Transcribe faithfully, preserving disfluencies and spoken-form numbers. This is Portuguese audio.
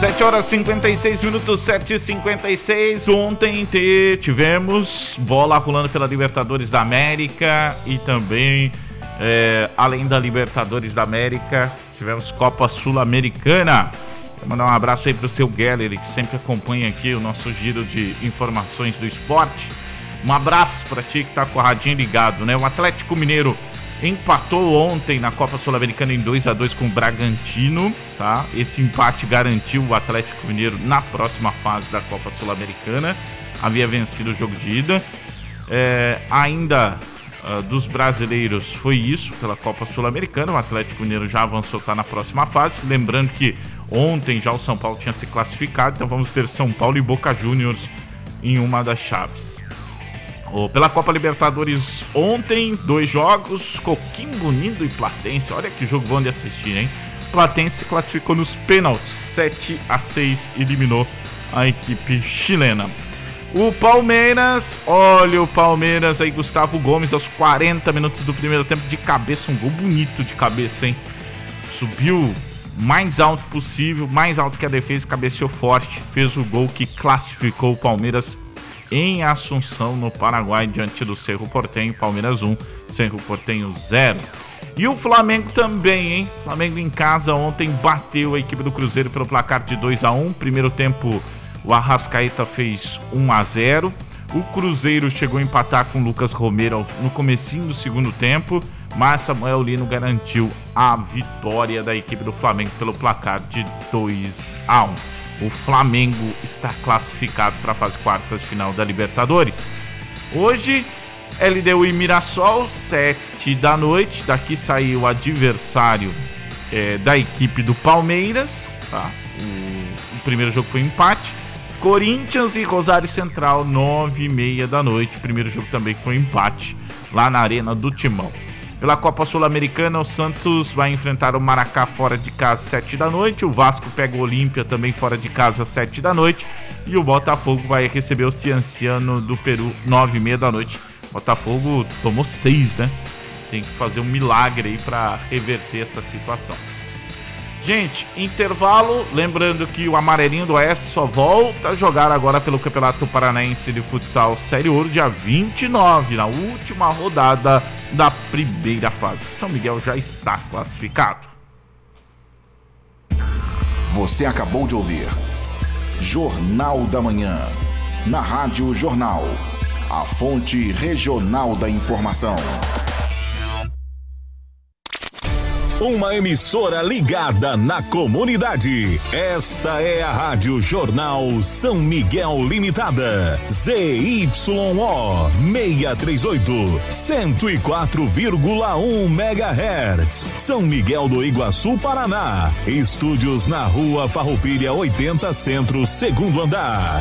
sete horas e cinquenta e seis minutos, sete e cinquenta e seis. Ontem te, tivemos bola rolando pela Libertadores da América e também, é, além da Libertadores da América, tivemos Copa Sul-Americana. Vou mandar um abraço aí pro seu Geller, que sempre acompanha aqui o nosso giro de informações do esporte. Um abraço para ti que tá com a radinha ligado, né? O Atlético Mineiro empatou ontem na Copa Sul-Americana em dois a dois com o Bragantino, tá? Esse empate garantiu o Atlético Mineiro na próxima fase da Copa Sul-Americana. Havia vencido o jogo de ida. É, ainda uh, dos brasileiros foi isso pela Copa Sul-Americana. O Atlético Mineiro já avançou, tá na próxima fase. Lembrando que ontem já o São Paulo tinha se classificado, então vamos ter São Paulo e Boca Juniors em uma das chaves. Pela Copa Libertadores ontem, dois jogos, Coquimbo Unido e Platense. Olha que jogo bom de assistir, hein? Platense se classificou nos pênaltis, sete a seis, eliminou a equipe chilena. O Palmeiras, olha o Palmeiras aí, Gustavo Gomes aos quarenta minutos do primeiro tempo, de cabeça, um gol bonito de cabeça, hein? Subiu mais alto possível, mais alto que a defesa, cabeceou forte, fez o gol que classificou o Palmeiras em Assunção, no Paraguai, diante do Cerro Porteño. Palmeiras um, Cerro Porteño zero. E o Flamengo também, hein? Flamengo em casa ontem bateu a equipe do Cruzeiro pelo placar de dois a um. Primeiro tempo, o Arrascaeta fez um a zero. O Cruzeiro chegou a empatar com o Lucas Romero no comecinho do segundo tempo, mas Samuel Lino garantiu a vitória da equipe do Flamengo pelo placar de dois a um. O Flamengo está classificado para a fase quartas de final da Libertadores. Hoje, L D U e Mirassol, sete da noite. Daqui saiu o adversário é, da equipe do Palmeiras. Tá? O, o primeiro jogo foi um empate. Corinthians e Rosário Central, nove e meia da noite. O primeiro jogo também foi um empate lá na Arena do Timão. Pela Copa Sul-Americana, o Santos vai enfrentar o Maracá fora de casa, sete da noite. O Vasco pega o Olímpia também fora de casa, sete da noite. E o Botafogo vai receber o Cienciano do Peru, nove e meia da noite. O Botafogo tomou seis, né? Tem que fazer um milagre aí para reverter essa situação. Gente, intervalo. Lembrando que o Amarelinho do Oeste só volta a jogar agora pelo Campeonato Paranaense de Futsal Série Ouro, dia vinte e nove, na última rodada da primeira fase. São Miguel já está classificado. Você acabou de ouvir Jornal da Manhã, na Rádio Jornal, a fonte regional da informação. Uma emissora ligada na comunidade. Esta é a Rádio Jornal São Miguel Limitada. Z Y O seiscentos e trinta e oito, cento e quatro vírgula um megahertz. São Miguel do Iguaçu, Paraná. Estúdios na Rua Farroupilha oitenta, Centro, segundo andar.